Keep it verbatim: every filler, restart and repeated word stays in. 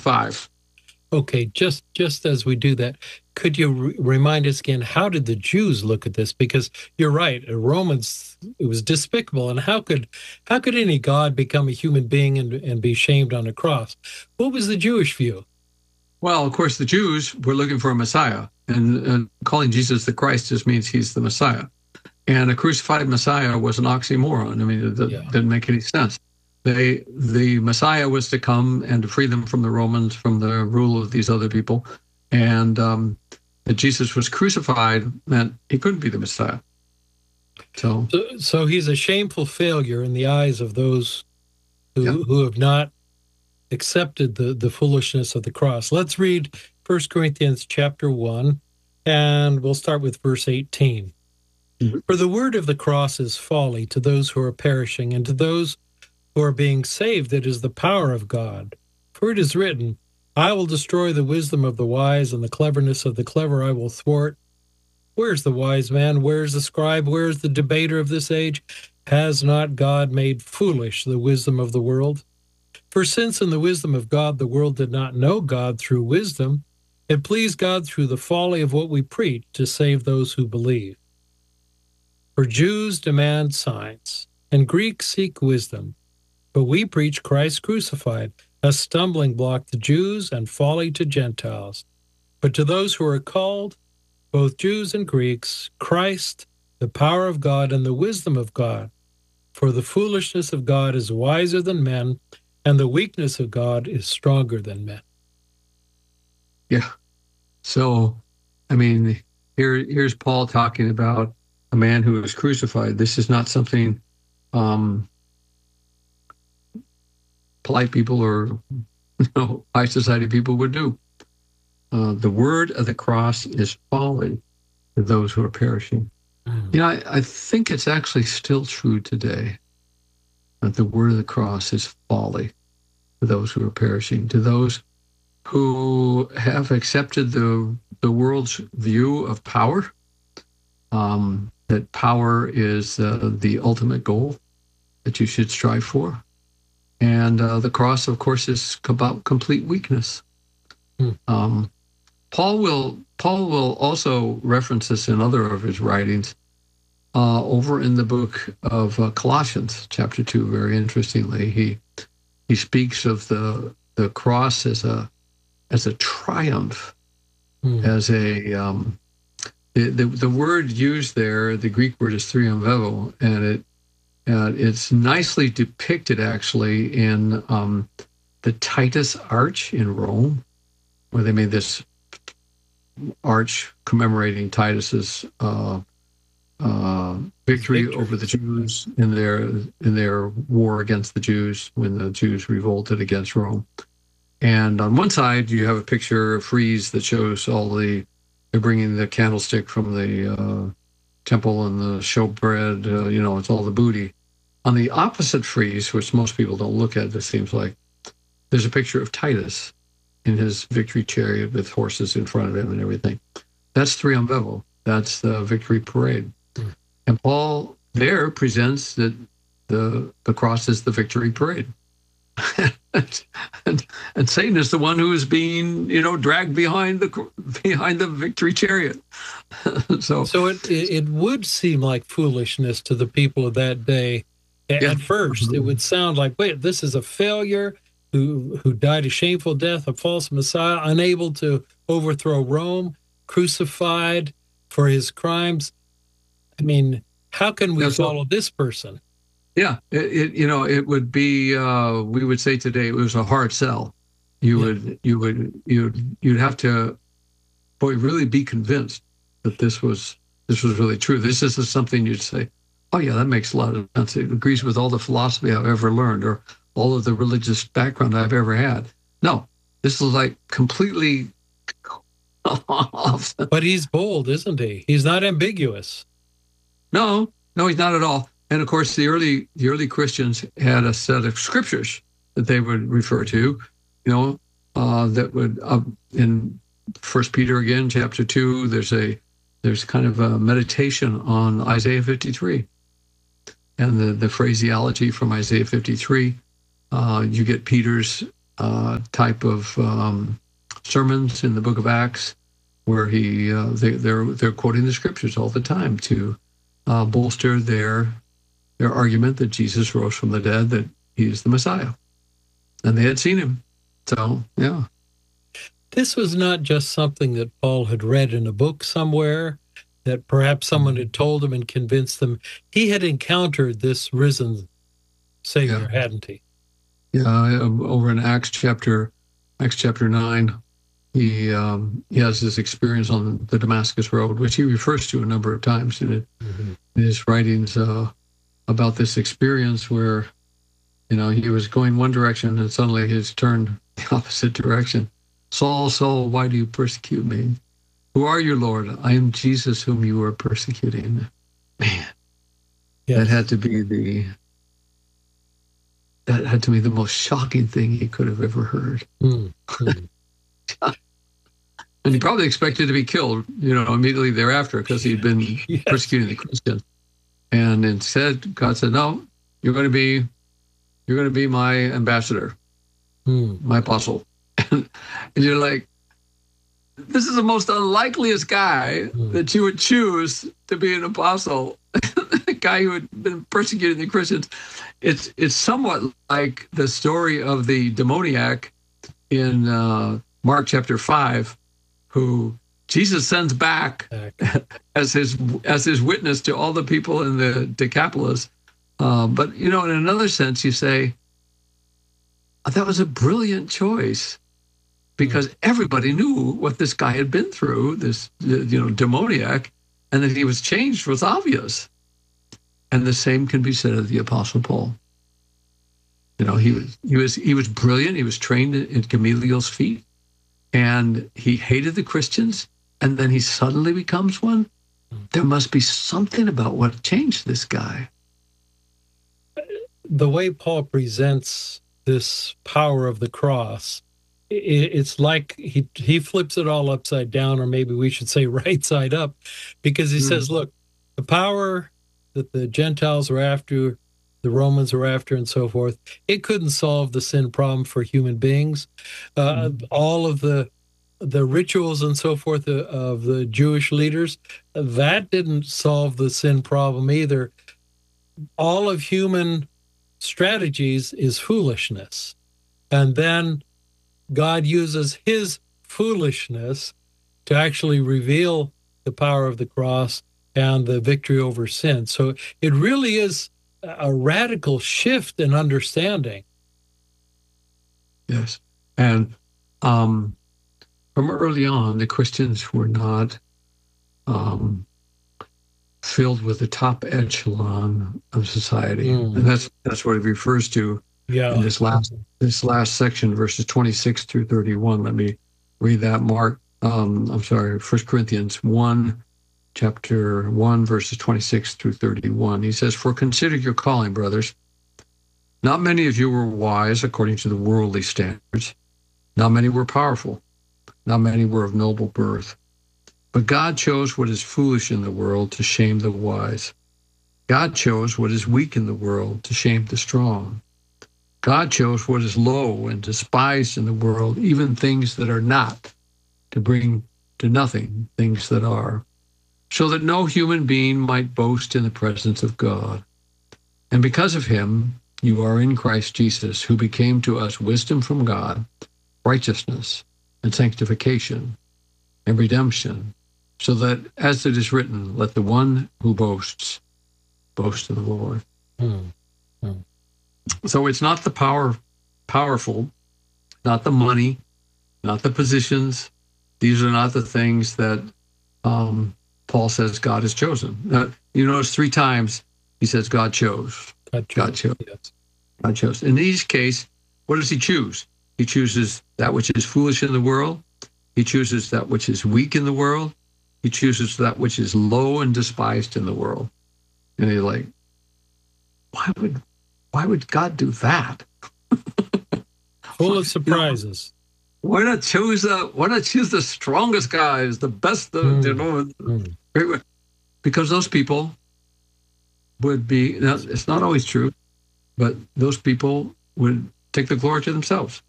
five. Okay, just just as we do that, could you re remind us again, how did the Jews look at this? Because you're right, uh, Romans, it was despicable. And how could how could any God become a human being and, and be shamed on a cross? What was the Jewish view? Well, of course, the Jews were looking for a Messiah, and, and calling Jesus the Christ just means he's the Messiah. And a crucified Messiah was an oxymoron. I mean, it, it Yeah. didn't make any sense. They, the Messiah was to come and to free them from the Romans, from the rule of these other people. And um, that Jesus was crucified meant he couldn't be the Messiah. So, So, so he's a shameful failure in the eyes of those who, yeah. who have not accepted the, the foolishness of the cross. Let's read First Corinthians chapter one, and we'll start with verse eighteen. Mhm. For the word of the cross is folly to those who are perishing, and to those who are being saved it is the power of God. For it is written, I will destroy the wisdom of the wise, and the cleverness of the clever I will thwart. Where's the wise man? Where's the scribe? Where's the debater of this age? Has not God made foolish the wisdom of the world? For since in the wisdom of God the world did not know God through wisdom, it pleased God through the folly of what we preach to save those who believe. For Jews demand signs, and Greeks seek wisdom, but we preach Christ crucified, a stumbling block to Jews and folly to Gentiles. But to those who are called, both Jews and Greeks, Christ, the power of God and the wisdom of God. For the foolishness of God is wiser than men, and the weakness of God is stronger than men. Yeah. So, I mean, here here's Paul talking about a man who was crucified. This is not something um, polite people or you know, high society people would do. Uh, the word of the cross is folly to those who are perishing. Mm. You know, I, I think it's actually still true today that the word of the cross is folly to those who are perishing, to those who have accepted the the world's view of power, um, that power is uh, the ultimate goal that you should strive for. And uh, the cross, of course, is about complete weakness. Hmm. Um, Paul will Paul will also reference this in other of his writings uh, over in the book of uh, Colossians, chapter two. Very interestingly, he he speaks of the the cross as a as a triumph, hmm. as a um, the, the the word used there. The Greek word is thriumvevo, and it uh, it's nicely depicted actually in um, the Titus Arch in Rome, where they made this arch commemorating Titus's uh, uh, victory, victory over the Jews in their in their war against the Jews when the Jews revolted against Rome. And on one side, you have a picture, a frieze that shows all the, they're bringing the candlestick from the uh, temple and the showbread, uh, you know, it's all the booty. On the opposite frieze, which most people don't look at, it seems like, there's a picture of Titus in his victory chariot with horses in front of him and everything. That's Triumvevo. That's the victory parade. Mm. And Paul there presents that the, the cross is the victory parade. and, and, and Satan is the one who is being, you know, dragged behind the behind the victory chariot. so, so it it would seem like foolishness to the people of that day. At yeah. first, it would sound like, wait, this is a failure who who died a shameful death, a false Messiah, unable to overthrow Rome, crucified for his crimes. I mean, how can we yeah, so, follow this person? Yeah, it, it you know it would be uh, we would say today it was a hard sell. You yeah. would you would you'd you'd have to, boy, really be convinced that this was this was really true. This isn't something you'd say, oh yeah, that makes a lot of sense. It agrees with all the philosophy I've ever learned or all of the religious background I've ever had. No, this is like completely off. But he's bold, isn't he? He's not ambiguous. No, no, he's not at all. And of course, the early the early Christians had a set of scriptures that they would refer to, you know, uh, that would uh, in First Peter again, chapter two. There's a there's kind of a meditation on Isaiah fifty-three, and the the phraseology from Isaiah fifty-three. Uh, you get Peter's uh, type of um, sermons in the book of Acts, where he uh, they, they're they're quoting the scriptures all the time to uh, bolster their their argument that Jesus rose from the dead, that he is the Messiah, and they had seen him. So yeah, this was not just something that Paul had read in a book somewhere, that perhaps someone had told him and convinced them. He had encountered this risen Savior, yeah. hadn't he? Yeah, over in Acts chapter Acts chapter nine. He um, he has this experience on the Damascus Road, which he refers to a number of times in, it, mm-hmm. in his writings uh, about this experience where, you know, he was going one direction and suddenly he's turned the opposite direction. Saul, Saul, why do you persecute me? Who are you, Lord? I am Jesus whom you are persecuting. Man, yes. that had to be the that had to be the most shocking thing he could have ever heard. Mm-hmm. And he probably expected to be killed, you know, immediately thereafter because he'd been yes. persecuting the Christians. And instead, God said, "No, you're going to be, you're going to be my ambassador, mm. my apostle." And, and you're like, this is the most unlikeliest guy mm. that you would choose to be an apostle. The guy who had been persecuting the Christians. It's it's somewhat like the story of the demoniac in uh, Mark chapter five, who Jesus sends back as his as his witness to all the people in the Decapolis. Uh, but, you know, in another sense, you say, that was a brilliant choice because everybody knew what this guy had been through, this, you know, demoniac, and that he was changed was obvious. And the same can be said of the Apostle Paul. You know, he was he was he was brilliant. He was trained at Gamaliel's feet. And he hated the Christians, and then he suddenly becomes one. There must be something about what changed this guy. The way Paul presents this power of the cross, it's like he he flips it all upside down, or maybe we should say right side up, because he mm. says, look, the power that the Gentiles were after, the Romans were after, and so forth, it couldn't solve the sin problem for human beings. Uh, mm. All of the the rituals and so forth of the Jewish leaders, that didn't solve the sin problem either. All of human strategies is foolishness. And then God uses his foolishness to actually reveal the power of the cross and the victory over sin. So it really is a radical shift in understanding. Yes. And um, from early on, the Christians were not um, filled with the top echelon of society. Mm. And that's that's what it refers to yeah. in this last this last section, verses twenty-six through thirty-one. Let me read that. Mark, um, I'm sorry, First Corinthians one, chapter one, verses twenty-six through thirty-one. He says, "For consider your calling, brothers. Not many of you were wise according to the worldly standards. Not many were powerful. Not many were of noble birth. But God chose what is foolish in the world to shame the wise. God chose what is weak in the world to shame the strong. God chose what is low and despised in the world, even things that are not, to bring to nothing things that are, so that no human being might boast in the presence of God. And because of him, you are in Christ Jesus, who became to us wisdom from God, righteousness and sanctification and redemption, so that, as it is written, let the one who boasts boast in the Lord." Mm. Mm. So it's not the power, powerful, not the money, not the positions. These are not the things that um, Paul says God has chosen. Now, you notice three times he says God chose. God chose. God chose. Yes. God chose. In each case, what does he choose? He chooses that which is foolish in the world. He chooses that which is weak in the world. He chooses that which is low and despised in the world. And you're like, why would why would God do that? Full of surprises. You know, why not choose the why not choose the strongest guys, the best, the, mm. you know? Mm. Because those people would be. Now, it's not always true, but those people would take the glory to themselves.